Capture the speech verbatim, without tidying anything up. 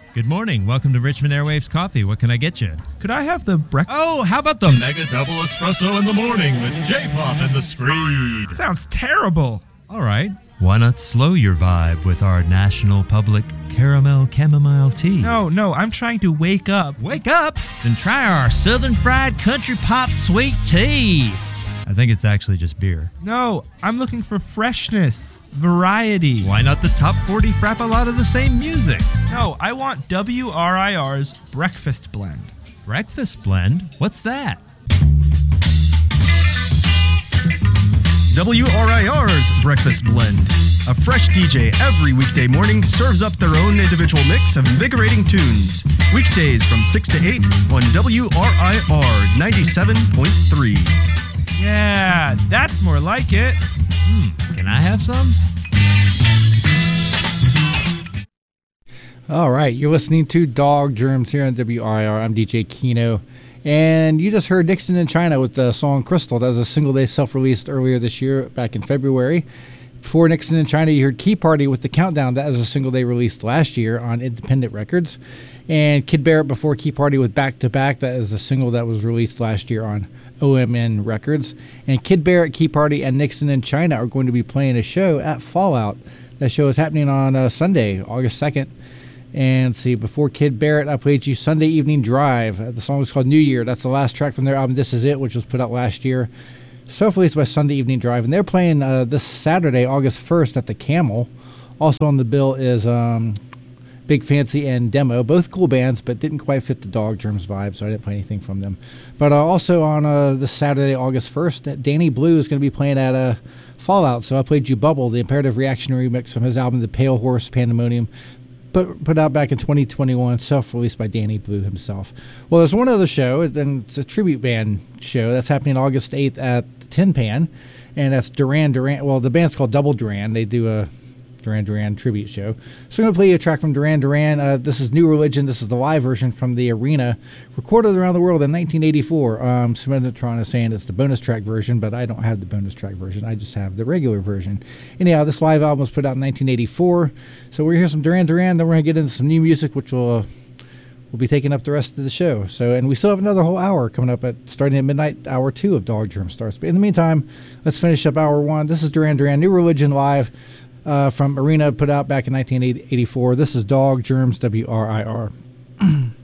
Good morning. Welcome to Richmond Airwaves Coffee. What can I get you? Could I have the breakfast? Oh, how about the Mega Double Espresso in the morning with J-Pop and the Screed? Sounds terrible. All right. Why not slow your vibe with our National Public Caramel Chamomile Tea? No, no, I'm trying to wake up. Wake up? Then try our Southern Fried Country Pop Sweet Tea. I think it's actually just beer. No, I'm looking for freshness, variety. Why not the top forty frap a lot of the same music? No, I want W R I R's Breakfast Blend. Breakfast Blend? What's that? W R I R's Breakfast Blend. A fresh D J every weekday morning serves up their own individual mix of invigorating tunes. Weekdays from six to eight on W R I R ninety-seven point three. Yeah, that's more like it. Hmm, can I have some? All right, you're listening to Dog Germs here on W R I R. I'm D J Kino. And you just heard Nixon in China with the song Crystal. That was a single they self-released earlier this year, back in February. Before Nixon in China, you heard Key Party with the Countdown. That was a single they released last year on Independent Records. And Kid Barrett before Key Party with Back to Back. That is a single that was released last year on O M N Records. And Kid Barrett, Key Party, and Nixon in China are going to be playing a show at Fallout. That show is happening on uh, Sunday, August second. And see, before Kid Barrett, I played you Sunday Evening Drive. Uh, the song was called New Year. That's the last track from their album This Is It, which was put out last year. Self-released by Sunday Evening Drive. And they're playing uh, this Saturday, August first, at the Camel. Also on the bill is um, Big Fancy and Demo. Both cool bands, but didn't quite fit the Dog Germs vibe, so I didn't play anything from them. But uh, also on uh, this Saturday, August first, Danny Blue is going to be playing at uh, Fallout. So I played you Bubble, the Imperative Reaction remix from his album The Pale Horse Pandemonium. Put, put out back in twenty twenty-one, self-released by Danny Blue himself. Well, there's one other show, and it's a tribute band show that's happening August eighth at the Tin Pan, and that's Duran Duran. Well, the band's called Double Duran. They do a Duran Duran tribute show. So I'm going to play you a track from Duran Duran. Uh, this is New Religion. This is the live version from the Arena, recorded around the world in nineteen eighty-four. Um, Submitron is saying it's the bonus track version, but I don't have the bonus track version. I just have the regular version. Anyhow, this live album was put out in nineteen eighty-four. So we're going to hear some Duran Duran, then we're going to get into some new music, which will uh, will be taking up the rest of the show. So, and we still have another whole hour coming up at starting at midnight. Hour two of Dog Germ starts. But in the meantime, let's finish up hour one. This is Duran Duran, New Religion live. Uh, from Arena, put out back in nineteen eighty-four. This is Dog Germs, W R I R.